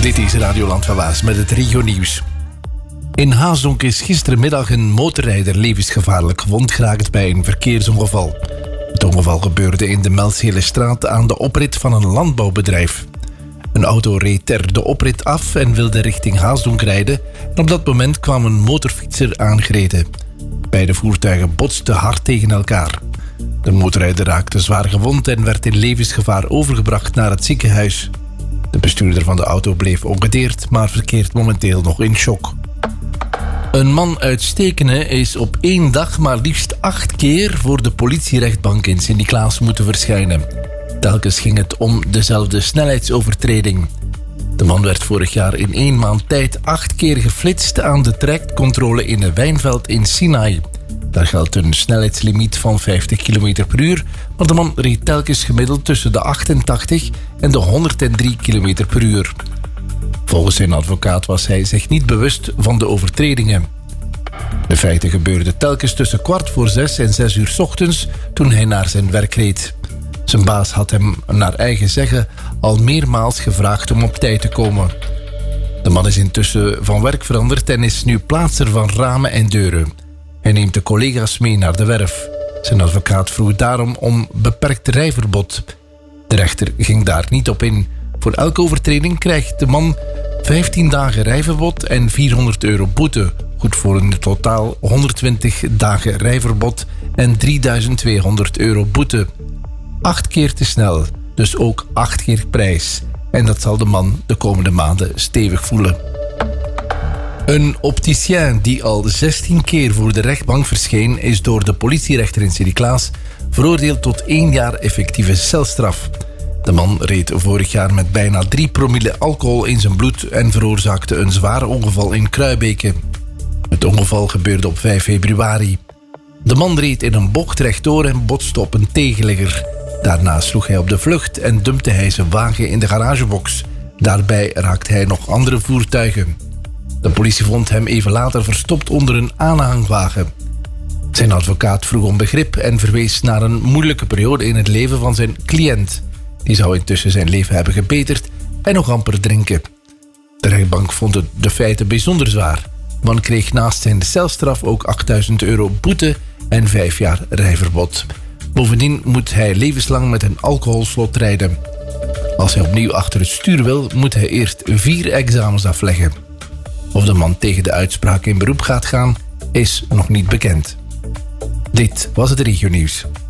Dit is Radioland van Waas met het regionieuws. In Haasdonk is gistermiddag een motorrijder levensgevaarlijk gewond geraakt bij een verkeersongeval. Het ongeval gebeurde in de Melselenstraat aan de oprit van een landbouwbedrijf. Een auto reed ter de oprit af en wilde richting Haasdonk rijden en op dat moment kwam een motorfietser aangereden. Beide voertuigen botsten hard tegen elkaar. De motorrijder raakte zwaar gewond en werd in levensgevaar overgebracht naar het ziekenhuis. De bestuurder van de auto bleef ongedeerd, maar verkeert momenteel nog in shock. Een man uit Stekene is op 1 dag maar liefst 8 keer voor de politierechtbank in Sint-Niklaas moeten verschijnen. Telkens ging het om dezelfde snelheidsovertreding. De man werd vorig jaar in 1 maand tijd 8 keer geflitst aan de trajectcontrole in een wijnveld in Sinaai. Daar geldt een snelheidslimiet van 50 km per uur, maar de man reed telkens gemiddeld tussen de 88 en de 103 km per uur. Volgens zijn advocaat was hij zich niet bewust van de overtredingen. De feiten gebeurden telkens tussen 5:15 en 6 uur 's ochtends toen hij naar zijn werk reed. Zijn baas had hem naar eigen zeggen al meermaals gevraagd om op tijd te komen. De man is intussen van werk veranderd en is nu plaatser van ramen en deuren. Hij neemt de collega's mee naar de werf. Zijn advocaat vroeg daarom om beperkt rijverbod. De rechter ging daar niet op in. Voor elke overtreding krijgt de man 15 dagen rijverbod en €400 boete. Goed voor een totaal 120 dagen rijverbod en €3200 boete. 8 keer te snel, dus ook 8 keer prijs. En dat zal de man de komende maanden stevig voelen. Een opticien die al 16 keer voor de rechtbank verscheen is door de politierechter in Sint-Niklaas veroordeeld tot 1 jaar effectieve celstraf. De man reed vorig jaar met bijna 3 promille alcohol in zijn bloed en veroorzaakte een zwaar ongeval in Kruibeke. Het ongeval gebeurde op 5 februari. De man reed in een bocht rechtdoor en botste op een tegenligger. Daarna sloeg hij op de vlucht en dumpte hij zijn wagen in de garagebox. Daarbij raakte hij nog andere voertuigen. De politie vond hem even later verstopt onder een aanhangwagen. Zijn advocaat vroeg om begrip en verwees naar een moeilijke periode in het leven van zijn cliënt. Die zou intussen zijn leven hebben gebeterd en nog amper drinken. De rechtbank vond de feiten bijzonder zwaar. De man kreeg naast zijn celstraf ook €8000 boete en 5 jaar rijverbod. Bovendien moet hij levenslang met een alcoholslot rijden. Als hij opnieuw achter het stuur wil, moet hij eerst 4 examens afleggen. Of de man tegen de uitspraak in beroep gaat gaan, is nog niet bekend. Dit was het regionieuws.